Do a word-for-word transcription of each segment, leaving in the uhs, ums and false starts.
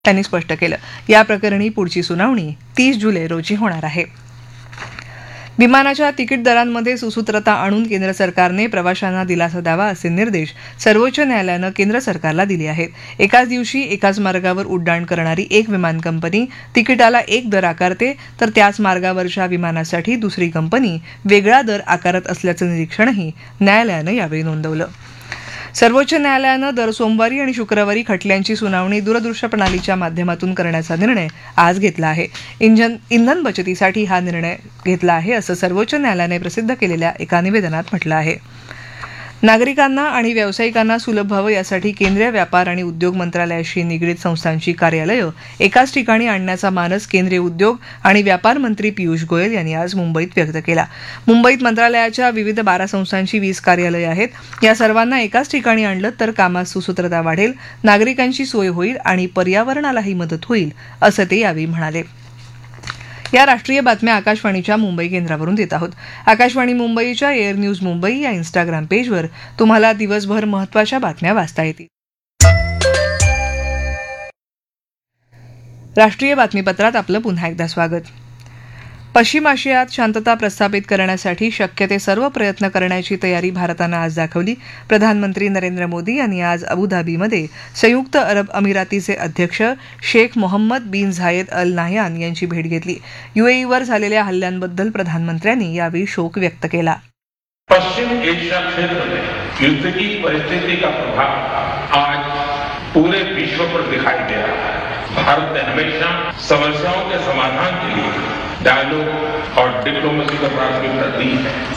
त्यांनी स्पष्ट केलं. या प्रकरणी पुढची सुनावणी तीस जुलै रोजी होणार आहे. विमानाच्या तिकीट दरांमध्ये सुसूत्रता आणून केंद्र सरकारने प्रवाशांना दिलासा द्यावा असे निर्देश सर्वोच्च न्यायालयानं केंद्र सरकारला दिले आहेत. एकाच दिवशी एकाच मार्गावर उड्डाण करणारी एक विमान कंपनी तिकिटाला एक दर आकारते, तर त्याच मार्गावरच्या विमानासाठी दुसरी कंपनी वेगळा दर आकारत असल्याचं निरीक्षणही न्यायालयानं यावेळी नोंदवलं. सर्वोच्च न्यायालयानं दर सोमवारी आणि शुक्रवारी खटल्यांची सुनावणी दूरदृश्य प्रणालीच्या माध्यमातून करण्याचा निर्णय आज घेतला आहे. इंधन इंधन बचतीसाठी हा निर्णय घेतला आहे असं सर्वोच्च न्यायालयाने प्रसिद्ध केलेल्या एका निवेदनात म्हटलं आहे. नागरिकांना आणि व्यावसायिकांना सुलभ व्हावं यासाठी केंद्रीय व्यापार आणि उद्योग मंत्रालयाशी निगडीत संस्थांची कार्यालयं एकाच ठिकाणी आणण्याचा मानस केंद्रीय उद्योग आणि व्यापार मंत्री पियुष गोयल यांनी आज मुंबईत व्यक्त केला. मुंबईत मंत्रालयाच्या विविध बारा संस्थांची वीस कार्यालयं आहेत. या सर्वांना एकाच ठिकाणी आणलं तर कामात सुसूत्रता वाढेल, नागरिकांची सोय होईल आणि पर्यावरणालाही मदत होईल असं ते यावेळी म्हणाले. या राष्ट्रीय बातम्या आकाशवाणीच्या मुंबई केंद्रावरून देत आहोत. आकाशवाणी मुंबईच्या एअर न्यूज मुंबई या इन्स्टाग्राम पेजवर तुम्हाला दिवसभर महत्त्वाच्या बातम्या वाचता येतील. राष्ट्रीय बातमीपत्रात आपलं पुन्हा एकदा स्वागत. पश्चिम आशियात शांतता प्रस्थापित करण्यासाठी शक्य ते सर्व प्रयत्न करण्याची तयारी भारतानं आज दाखवली. प्रधानमंत्री नरेंद्र मोदी यांनी आज अबुधाबीमध्ये संयुक्त अरब अमिरातीचे अध्यक्ष शेख मोहम्मद बिन झायेद अल नाह्यान यांची भेट घेतली. युएईवर झालेल्या हल्ल्यांबद्दल प्रधानमंत्र्यांनी यावेळी शोक व्यक्त केला. पश्चिम एशिया क्षेत्र में युद्ध की परिस्थिति का प्रभाव आज पूरे विश्व पर दिखाई दे रहा है. भारत ने हमेशा समस्याओं के समाधान के लिए डायलॉग और डिप्लोमेसी को प्राथमिकता दी है.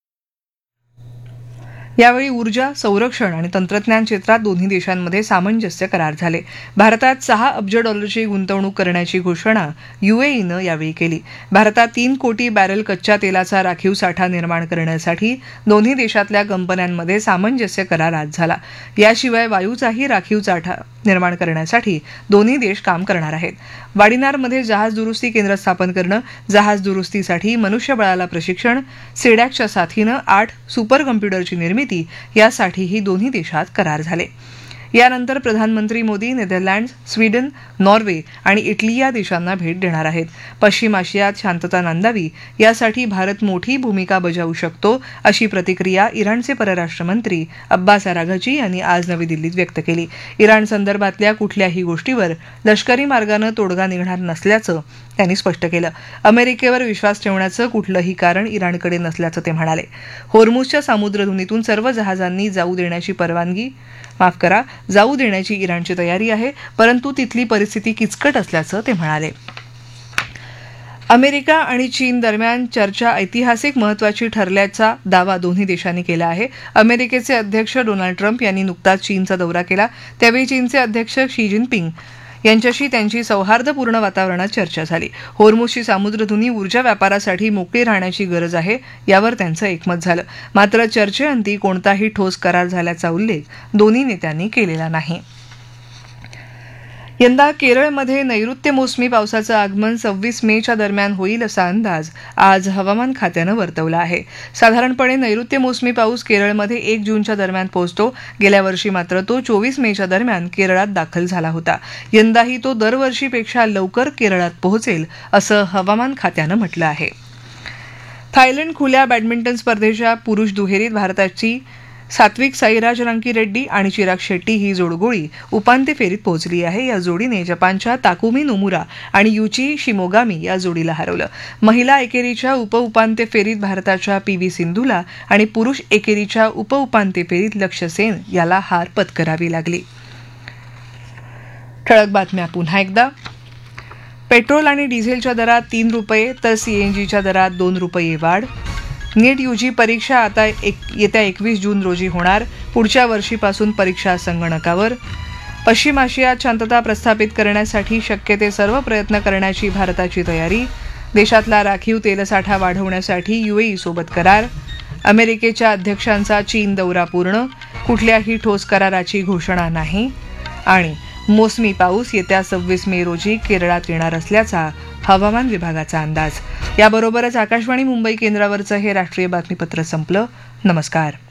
यावेळी ऊर्जा, संरक्षण आणि तंत्रज्ञान क्षेत्रात दोन्ही देशांमध्ये सामंजस्य करार झाले. भारतात सहा अब्ज डॉलरची गुंतवणूक करण्याची घोषणा युएईनं यावेळी केली. भारतात तीन कोटी बॅरल कच्च्या तेलाचा राखीव साठा निर्माण करण्यासाठी दोन्ही देशातल्या कंपन्यांमध्ये सामंजस्य करार आज झाला. याशिवाय वायूचाही राखीव साठा निर्माण करण्यासाठी दोन्ही देश काम करणार आहेत. वाडिनारमध्ये जहाज दुरुस्ती केंद्र स्थापन करणं, जहाज दुरुस्तीसाठी मनुष्यबळाला प्रशिक्षण, सेडॅकच्या साथीनं आठ सुपर कम्प्युटरची निर्मिती यासाठीही दोन्ही देशात करार झाले. यानंतर प्रधानमंत्री मोदी नेदरलँड्स, स्वीडन, नॉर्वे आणि इटली या देशांना भेट देणार आहेत. पश्चिम आशियात शांतता नांदावी यासाठी भारत मोठी भूमिका बजावू शकतो अशी प्रतिक्रिया इराणचे परराष्ट्र मंत्री अब्बास अराघची यांनी आज नवी दिल्लीत व्यक्त केली. इराण संदर्भातल्या कुठल्याही गोष्टीवर लष्करी मार्गानं तोडगा निघणार नसल्याचं त्यांनी स्पष्ट केलं. अमेरिकेवर विश्वास ठेवण्याचं कुठलंही कारण इराणकडे नसल्याचं ते म्हणाले. होर्मुझच्या सामुद्रधुनीतून सर्व जहाजांनी जाऊ देण्याची परवानगी माफ करा जाऊ देण्याची इराणची तयारी आहे, परंतु तिथली परिस्थिती किचकट असल्याचं ते म्हणाले. अमेरिका आणि चीन दरम्यान चर्चा ऐतिहासिक महत्त्वाची ठरल्याचा दावा दोन्ही देशांनी केला आहे. अमेरिकेचे अध्यक्ष डोनाल्ड ट्रम्प यांनी नुकताच चीनचा दौरा केला. त्यावेळी चीनचे अध्यक्ष शी जिनपिंग यांच्याशी त्यांची सौहार्दपूर्ण वातावरणात चर्चा झाली. होर्मुझची सामुद्रधुनी ऊर्जा व्यापारासाठी मोकळी राहण्याची गरज आहे यावर त्यांचं एकमत झालं. मात्र चर्चेअंती कोणताही ठोस करार झाल्याचा उल्लेख दोन्ही नेत्यांनी केलेला नाही. यंदा केरळमध्ये नैऋत्य मोसमी पावसाचं आगमन सव्वीस मेच्या दरम्यान होईल असा अंदाज आज हवामान खात्यानं वर्तवला आहे. साधारणपणे नैऋत्य मोसमी पाऊस केरळमध्ये एक जूनच्या दरम्यान पोहोचतो. गेल्या वर्षी मात्र तो चोवीस मेच्या दरम्यान केरळात दाखल झाला होता. यंदाही तो दरवर्षीपेक्षा लवकर केरळात पोहोचेल असं हवामान खात्यानं म्हटलं आहे. थायलंड खुल्या बॅडमिंटन स्पर्धेच्या पुरुष दुहेरीत भारताची सात्विक साईराज रांकीरेड्डी आणि चिराग शेट्टी ही जोडगोळी उपांत्य फेरीत पोहोचली आहे. या जोडीने जपानच्या ताकुमी नोमुरा आणि युची शिमोगामी या जोडीला हरवलं. महिला एकेरीच्या उपउपांत्य फेरीत भारताच्या पी व्ही सिंधूला आणि पुरुष एकेरीच्या उपउपांत्य फेरीत लक्ष्य सेन याला हार पत्करावी लागली. ठळक बातम्या पुन्हा एकदा. पेट्रोल आणि डिझेलच्या दरात तीन रुपये तर सीएनजीच्या दरात दोन रुपये वाढ. नीट यूजी परीक्षा आता एक येत्या एकवीस जून रोजी होणार. पुढच्या वर्षीपासून परीक्षा संगणकावर. पश्चिम आशियात शांतता प्रस्थापित करण्यासाठी शक्य ते सर्व प्रयत्न करण्याची भारताची तयारी. देशातला राखीव तेलसाठा वाढवण्यासाठी युएई सोबत करार. अमेरिकेच्या अध्यक्षांचा चीन दौरा पूर्ण. कुठल्याही ठोस कराराची घोषणा नाही. आणि मोसमी पाऊस येत्या सव्वीस मे रोजी केरळात येणार असल्याचा हवामान विभागाचा अंदाज. याबरोबरच आकाशवाणी मुंबई केंद्रावरचं हे राष्ट्रीय बातमीपत्र संपलं. नमस्कार.